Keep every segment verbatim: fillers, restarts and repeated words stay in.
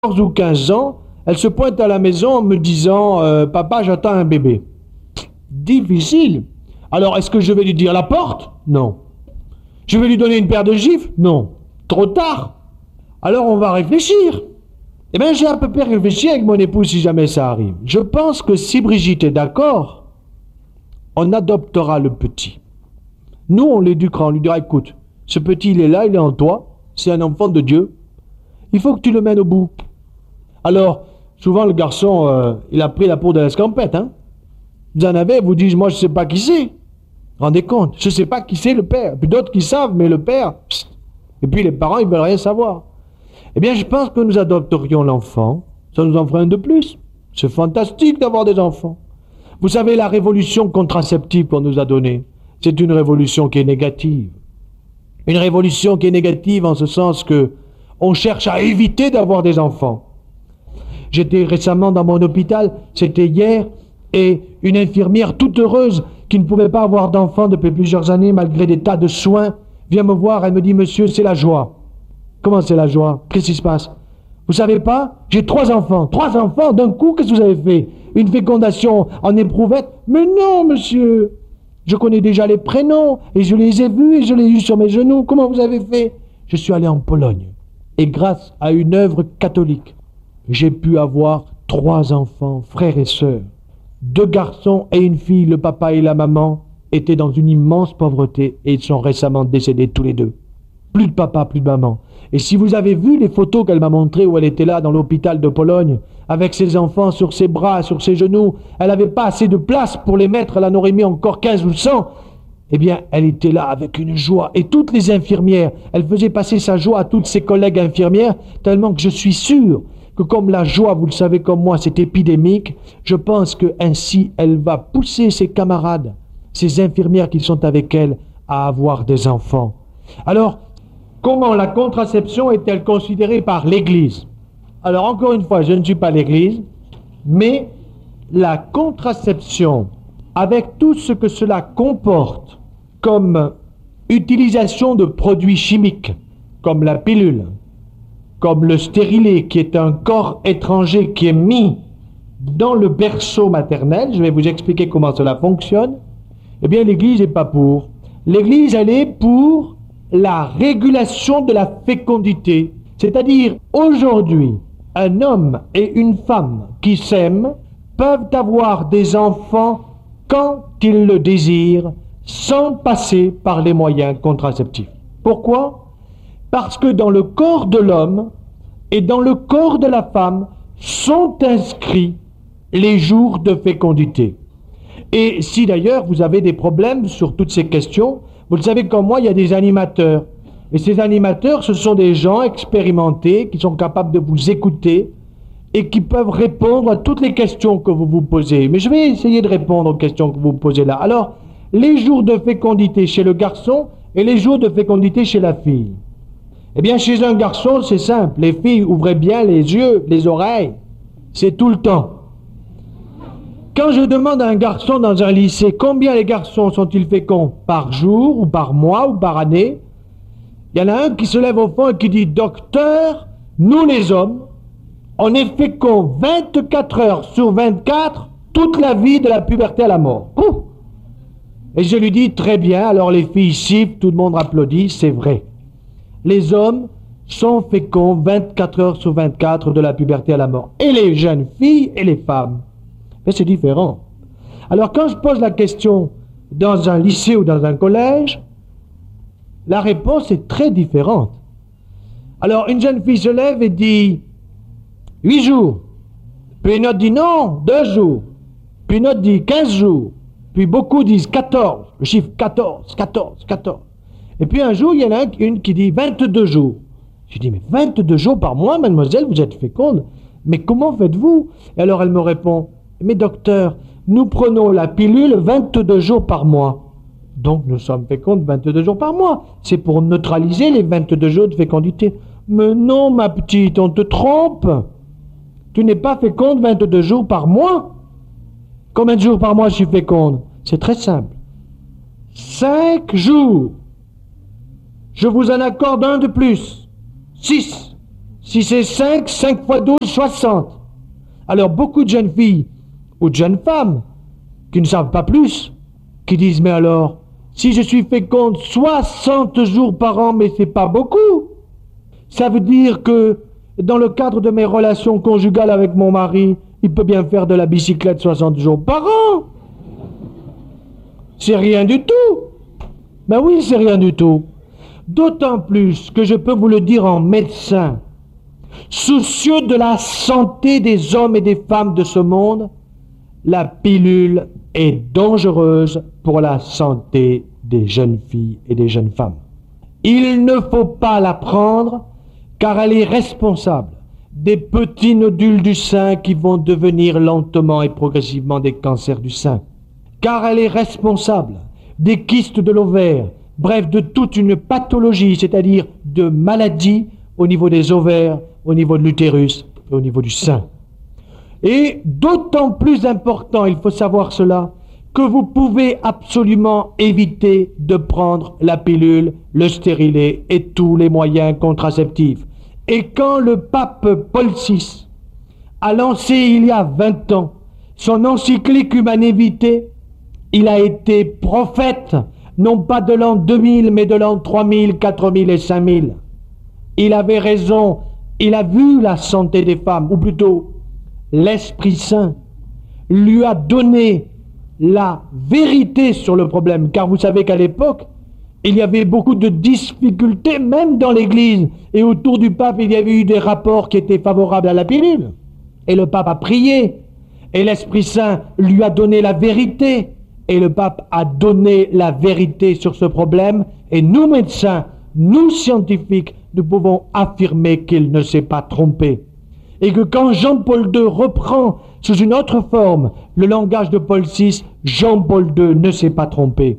ou quinze ans, elle se pointe à la maison en me disant euh, « Papa, j'attends un bébé ». Difficile. Alors, est-ce que je vais lui dire la porte? Non. Je vais lui donner une paire de gifles? Non. Trop tard. Alors, on va réfléchir. Eh bien, j'ai à peu près réfléchi avec mon épouse si jamais ça arrive. Je pense que si Brigitte est d'accord, on adoptera le petit. Nous, on l'éduquera, on lui dira « Écoute, ce petit, il est là, il est en toi, c'est un enfant de Dieu. Il faut que tu le mènes au bout. » Alors, souvent le garçon, euh, il a pris la peau de l'escampette. Hein. Vous en avez, vous dites, moi je ne sais pas qui c'est. Rendez compte, je ne sais pas qui c'est le père. Puis d'autres qui savent, mais le père, psst. Et puis les parents, ils ne veulent rien savoir. Eh bien, je pense que nous adopterions l'enfant, ça nous en ferait un de plus. C'est fantastique d'avoir des enfants. Vous savez, la révolution contraceptive qu'on nous a donnée, c'est une révolution qui est négative. Une révolution qui est négative en ce sens que on cherche à éviter d'avoir des enfants. J'étais récemment dans mon hôpital, c'était hier, et une infirmière toute heureuse qui ne pouvait pas avoir d'enfant depuis plusieurs années malgré des tas de soins, vient me voir, elle me dit « Monsieur, c'est la joie ». Comment c'est la joie? Qu'est-ce qui se passe? Vous savez pas? J'ai trois enfants. Trois enfants d'un coup, qu'est-ce que vous avez fait? Une fécondation en éprouvette? Mais non, monsieur! Je connais déjà les prénoms, et je les ai vus, et je les ai eus sur mes genoux. Comment vous avez fait? Je suis allé en Pologne. Et grâce à une œuvre catholique, j'ai pu avoir trois enfants, frères et sœurs. Deux garçons et une fille, le papa et la maman, étaient dans une immense pauvreté et ils sont récemment décédés tous les deux. Plus de papa, plus de maman. Et si vous avez vu les photos qu'elle m'a montrées où elle était là dans l'hôpital de Pologne, avec ses enfants sur ses bras, sur ses genoux, elle n'avait pas assez de place pour les mettre, elle en aurait mis encore quinze ou cent. Eh bien, elle était là avec une joie. Et toutes les infirmières, elle faisait passer sa joie à toutes ses collègues infirmières, tellement que je suis sûr que comme la joie, vous le savez comme moi, c'est épidémique, je pense que ainsi elle va pousser ses camarades, ses infirmières qui sont avec elle, à avoir des enfants. Alors, comment la contraception est-elle considérée par l'Église? Alors, encore une fois, je ne suis pas l'Église, mais la contraception, avec tout ce que cela comporte comme utilisation de produits chimiques, comme la pilule, comme le stérilet, qui est un corps étranger qui est mis dans le berceau maternel, je vais vous expliquer comment cela fonctionne, eh bien l'Église n'est pas pour. L'Église, elle est pour la régulation de la fécondité. C'est-à-dire, aujourd'hui, un homme et une femme qui s'aiment peuvent avoir des enfants quand ils le désirent, sans passer par les moyens contraceptifs. Pourquoi ? Parce que dans le corps de l'homme et dans le corps de la femme sont inscrits les jours de fécondité. Et si d'ailleurs vous avez des problèmes sur toutes ces questions, vous le savez comme moi, il y a des animateurs. Et ces animateurs, ce sont des gens expérimentés qui sont capables de vous écouter et qui peuvent répondre à toutes les questions que vous vous posez. Mais je vais essayer de répondre aux questions que vous vous posez là. Alors, les jours de fécondité chez le garçon et les jours de fécondité chez la fille. Eh bien, chez un garçon, c'est simple. Les filles, ouvrez bien les yeux, les oreilles. C'est tout le temps. Quand je demande à un garçon dans un lycée combien les garçons sont-ils féconds par jour ou par mois ou par année, il y en a un qui se lève au fond et qui dit « Docteur, nous les hommes, on est féconds vingt-quatre heures sur vingt-quatre, toute la vie de la puberté à la mort. » Et je lui dis « Très bien, alors les filles sifflent, tout le monde applaudit, c'est vrai. Les hommes sont féconds vingt-quatre heures sur vingt-quatre de la puberté à la mort. Et les jeunes filles et les femmes. » Mais c'est différent. Alors quand je pose la question dans un lycée ou dans un collège, la réponse est très différente. Alors une jeune fille se lève et dit huit jours. Puis une autre dit non, deux jours. Puis une autre dit quinze jours. Puis beaucoup disent quatorze. Le chiffre quatorze, quatorze, quatorze. Et puis un jour, il y en a une qui dit vingt-deux jours. Je dis mais vingt-deux jours par mois, mademoiselle, vous êtes féconde. Mais comment faites-vous? Et alors elle me répond, mais docteur, nous prenons la pilule vingt-deux jours par mois. Donc nous sommes fécondes vingt-deux jours par mois. C'est pour neutraliser les vingt-deux jours de fécondité. Mais non, ma petite, on te trompe. Tu n'es pas féconde vingt-deux jours par mois. Combien de jours par mois je suis féconde? C'est très simple. Cinq jours. Je vous en accorde un de plus. Six. Si c'est cinq, cinq fois douze, soixante. Alors beaucoup de jeunes filles ou de jeunes femmes qui ne savent pas plus, qui disent mais alors, si je suis féconde soixante jours par an, mais c'est pas beaucoup. Ça veut dire que dans le cadre de mes relations conjugales avec mon mari, il peut bien faire de la bicyclette soixante jours par an. C'est rien du tout. Ben oui, c'est rien du tout. D'autant plus que je peux vous le dire en médecin, soucieux de la santé des hommes et des femmes de ce monde, la pilule est dangereuse pour la santé des jeunes filles et des jeunes femmes. Il ne faut pas la prendre car elle est responsable des petits nodules du sein qui vont devenir lentement et progressivement des cancers du sein. Car elle est responsable des kystes de l'ovaire, bref, de toute une pathologie, c'est-à-dire de maladies au niveau des ovaires, au niveau de l'utérus et au niveau du sein. Et d'autant plus important, il faut savoir cela, que vous pouvez absolument éviter de prendre la pilule, le stérilet et tous les moyens contraceptifs. Et quand le pape Paul six a lancé il y a vingt ans son encyclique Humanae Vitae, il a été prophète, non pas de l'an deux mille, mais de l'an trois mille, quatre mille et cinq mille. Il avait raison, il a vu la santé des femmes, ou plutôt l'Esprit Saint lui a donné la vérité sur le problème, car vous savez qu'à l'époque, il y avait beaucoup de difficultés, même dans l'Église, et autour du pape, il y avait eu des rapports qui étaient favorables à la pilule. Et le pape a prié, et l'Esprit Saint lui a donné la vérité, et le pape a donné la vérité sur ce problème, et nous médecins, nous scientifiques, nous pouvons affirmer qu'il ne s'est pas trompé. Et que quand Jean-Paul deux reprend sous une autre forme le langage de Paul six, Jean-Paul deux ne s'est pas trompé.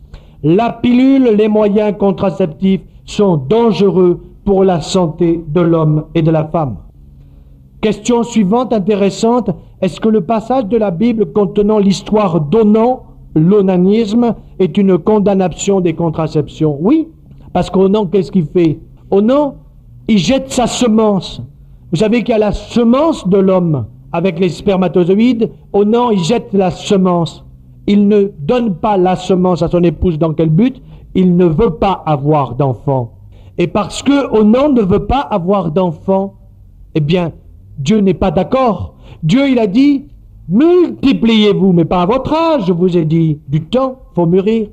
La pilule, les moyens contraceptifs sont dangereux pour la santé de l'homme et de la femme. Question suivante intéressante, est-ce que le passage de la Bible contenant l'histoire d'Onan, l'onanisme, est une condamnation des contraceptions? Oui, parce qu'Onan, qu'est-ce qu'il fait? Onan, il jette sa semence. Vous savez qu'il y a la semence de l'homme avec les spermatozoïdes. Onan, il jette la semence. Il ne donne pas la semence à son épouse. Dans quel but? Il ne veut pas avoir d'enfant. Et parce que Onan ne veut pas avoir d'enfant, eh bien, Dieu n'est pas d'accord. Dieu, il a dit, multipliez-vous, mais pas à votre âge, je vous ai dit. Du temps, il faut mûrir.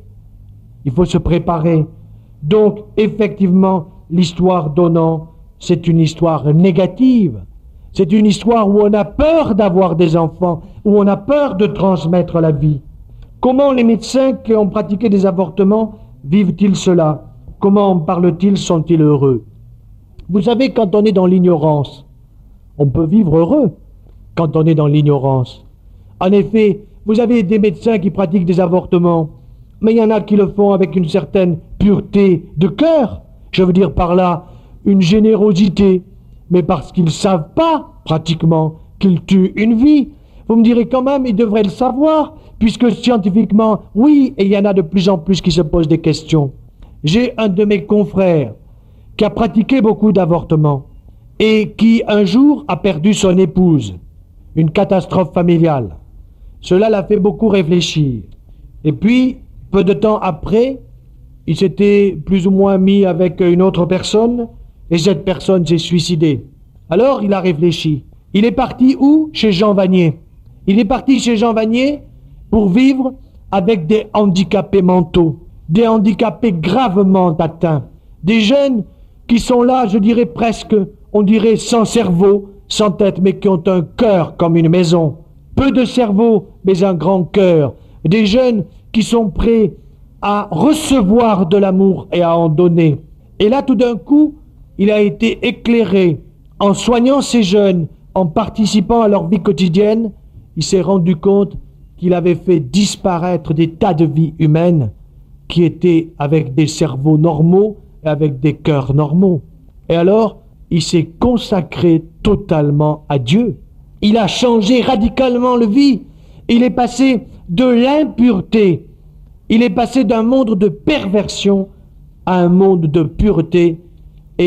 Il faut se préparer. Donc, effectivement, l'histoire d'Onan, c'est une histoire négative. C'est une histoire où on a peur d'avoir des enfants, où on a peur de transmettre la vie. Comment les médecins qui ont pratiqué des avortements vivent-ils cela? Comment en parlent-ils? Sont-ils heureux? Vous savez, quand on est dans l'ignorance, on peut vivre heureux quand on est dans l'ignorance. En effet, vous avez des médecins qui pratiquent des avortements, mais il y en a qui le font avec une certaine pureté de cœur. Je veux dire par là, une générosité, mais parce qu'ils ne savent pas, pratiquement, qu'ils tuent une vie. Vous me direz quand même, ils devraient le savoir, puisque scientifiquement, oui, et il y en a de plus en plus qui se posent des questions. J'ai un de mes confrères qui a pratiqué beaucoup d'avortements et qui, un jour, a perdu son épouse. Une catastrophe familiale. Cela l'a fait beaucoup réfléchir. Et puis, peu de temps après, il s'était plus ou moins mis avec une autre personne, et cette personne s'est suicidée. Alors, il a réfléchi. Il est parti où? Chez Jean Vanier. Il est parti chez Jean Vanier pour vivre avec des handicapés mentaux, des handicapés gravement atteints, des jeunes qui sont là, je dirais presque, on dirait sans cerveau, sans tête, mais qui ont un cœur comme une maison. Peu de cerveau, mais un grand cœur. Des jeunes qui sont prêts à recevoir de l'amour et à en donner. Et là, tout d'un coup, il a été éclairé. En soignant ces jeunes, en participant à leur vie quotidienne, il s'est rendu compte qu'il avait fait disparaître des tas de vies humaines qui étaient avec des cerveaux normaux et avec des cœurs normaux. Et alors, il s'est consacré totalement à Dieu. Il a changé radicalement le vie. Il est passé de l'impureté. Il est passé d'un monde de perversion à un monde de pureté. Et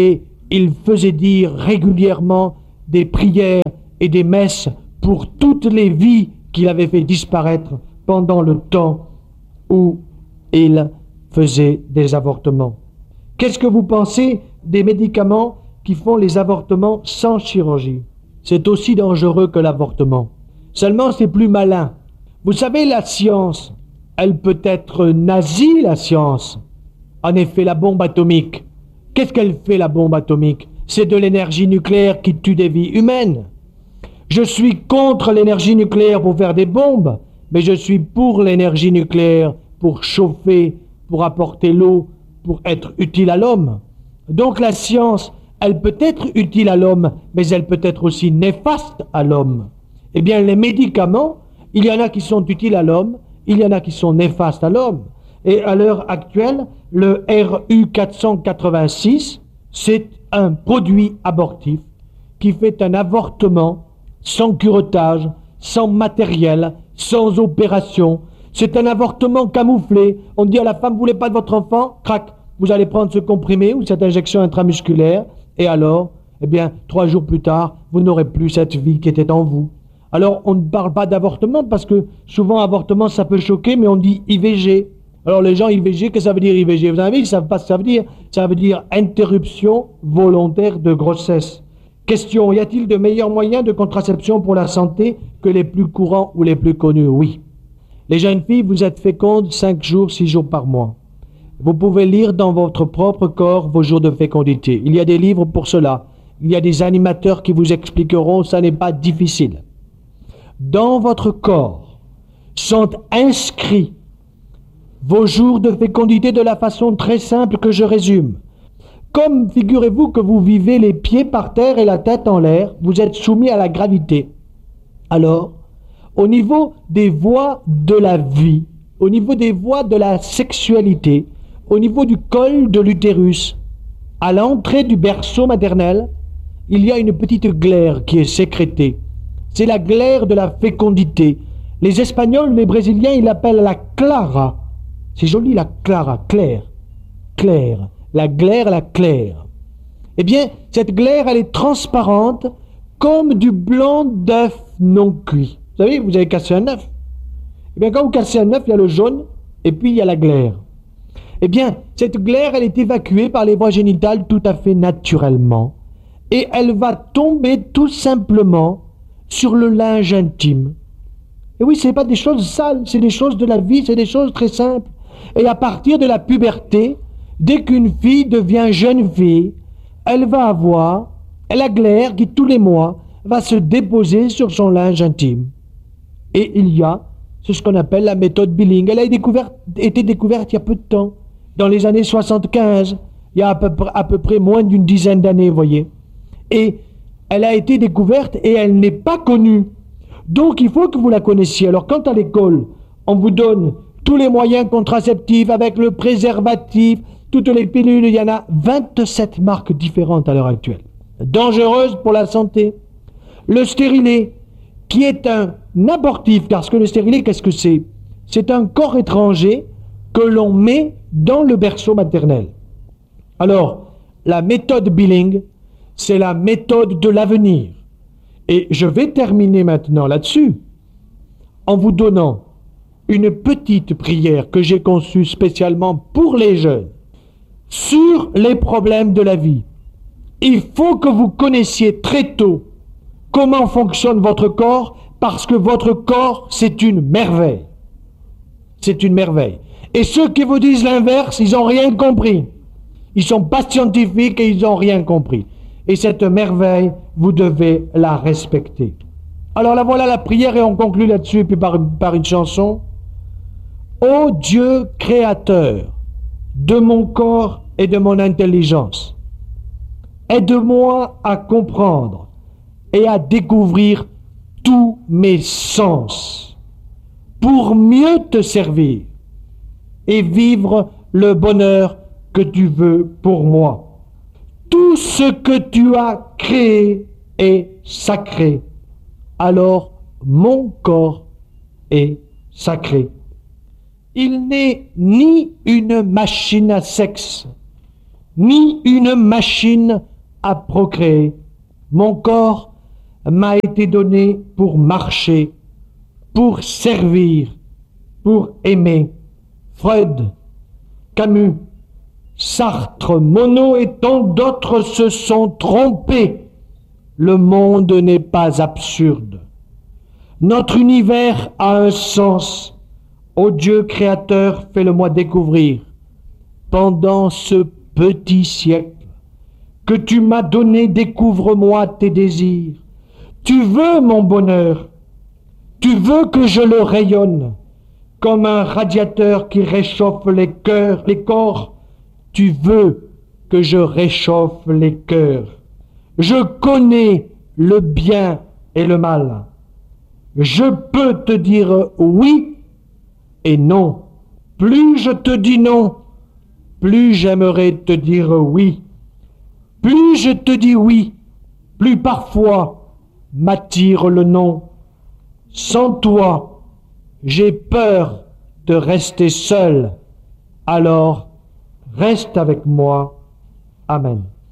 il faisait dire régulièrement des prières et des messes pour toutes les vies qu'il avait fait disparaître pendant le temps où il faisait des avortements. Qu'est-ce que vous pensez des médicaments qui font les avortements sans chirurgie? C'est aussi dangereux que l'avortement. Seulement, c'est plus malin. Vous savez, la science, elle peut être nazie, la science. En effet, la bombe atomique. Qu'est-ce qu'elle fait, la bombe atomique? C'est de l'énergie nucléaire qui tue des vies humaines. Je suis contre l'énergie nucléaire pour faire des bombes, mais je suis pour l'énergie nucléaire pour chauffer, pour apporter l'eau, pour être utile à l'homme. Donc la science, elle peut être utile à l'homme, mais elle peut être aussi néfaste à l'homme. Eh bien, les médicaments, il y en a qui sont utiles à l'homme, il y en a qui sont néfastes à l'homme. Et à l'heure actuelle, le R U quatre cent quatre-vingt-six, c'est un produit abortif qui fait un avortement sans curettage, sans matériel, sans opération. C'est un avortement camouflé. On dit à la femme, vous voulez pas de votre enfant? Crac, vous allez prendre ce comprimé ou cette injection intramusculaire. Et alors, eh bien, trois jours plus tard, vous n'aurez plus cette vie qui était en vous. Alors, on ne parle pas d'avortement parce que souvent, avortement, ça peut choquer, mais on dit I V G. Alors, les gens, I V G, qu'est-ce que ça veut dire I V G? Vous savez, ils ne savent pas ce que ça veut dire. Ça veut dire interruption volontaire de grossesse. Question, y a-t-il de meilleurs moyens de contraception pour la santé que les plus courants ou les plus connus? Oui. Les jeunes filles, vous êtes fécondes cinq jours, six jours par mois. Vous pouvez lire dans votre propre corps vos jours de fécondité. Il y a des livres pour cela. Il y a des animateurs qui vous expliqueront, ça n'est pas difficile. Dans votre corps sont inscrits vos jours de fécondité de la façon très simple que je résume. Comme, figurez-vous que vous vivez les pieds par terre et la tête en l'air, vous êtes soumis à la gravité. Alors, au niveau des voies de la vie, au niveau des voies de la sexualité, au niveau du col de l'utérus, à l'entrée du berceau maternel, il y a une petite glaire qui est sécrétée. C'est la glaire de la fécondité. Les Espagnols, les Brésiliens, ils l'appellent la clara. C'est joli, la clara, claire, claire. La glaire, la claire. Eh bien, cette glaire, elle est transparente comme du blanc d'œuf non cuit. Vous savez, vous avez cassé un œuf. Eh bien, quand vous cassez un œuf, il y a le jaune et puis il y a la glaire. Eh bien, cette glaire, elle est évacuée par les voies génitales tout à fait naturellement et elle va tomber tout simplement sur le linge intime. Et oui, ce n'est pas des choses sales, c'est des choses de la vie, c'est des choses très simples. Et à partir de la puberté, dès qu'une fille devient jeune fille, elle va avoir la glaire qui, tous les mois, va se déposer sur son linge intime. Et il y a, c'est ce qu'on appelle la méthode Billing. Elle a découverte, été découverte il y a peu de temps, dans les années soixante-quinze, il y a à peu, à peu près moins d'une dizaine d'années, vous voyez. Et elle a été découverte et elle n'est pas connue. Donc il faut que vous la connaissiez. Alors quand à l'école, on vous donne tous les moyens contraceptifs avec le préservatif, toutes les pilules, il y en a vingt-sept marques différentes à l'heure actuelle. Dangereuses pour la santé. Le stérilet, qui est un abortif, parce que le stérilet, qu'est-ce que c'est? C'est un corps étranger que l'on met dans le berceau maternel. Alors, la méthode Billing, c'est la méthode de l'avenir. Et je vais terminer maintenant là-dessus en vous donnant une petite prière que j'ai conçue spécialement pour les jeunes sur les problèmes de la vie. Il faut que vous connaissiez très tôt comment fonctionne votre corps, parce que votre corps, c'est une merveille. C'est une merveille. Et ceux qui vous disent l'inverse, ils n'ont rien compris. Ils ne sont pas scientifiques et ils n'ont rien compris. Et cette merveille, vous devez la respecter. Alors là, voilà la prière et on conclut là-dessus, et puis par, par une chanson. Ô Dieu créateur de mon corps et de mon intelligence, aide-moi à comprendre et à découvrir tous mes sens pour mieux te servir et vivre le bonheur que tu veux pour moi. Tout ce que tu as créé est sacré, alors mon corps est sacré. Il n'est ni une machine à sexe, ni une machine à procréer. Mon corps m'a été donné pour marcher, pour servir, pour aimer. Freud, Camus, Sartre, Monod et tant d'autres se sont trompés. Le monde n'est pas absurde. Notre univers a un sens. Ô Dieu créateur, fais-le-moi découvrir. Pendant ce petit siècle que tu m'as donné, découvre-moi tes désirs. Tu veux mon bonheur. Tu veux que je le rayonne comme un radiateur qui réchauffe les cœurs, les corps. Tu veux que je réchauffe les cœurs. Je connais le bien et le mal. Je peux te dire oui et non. Plus je te dis non, plus j'aimerais te dire oui. Plus je te dis oui, plus parfois m'attire le non. Sans toi, j'ai peur de rester seul. Alors, reste avec moi. Amen.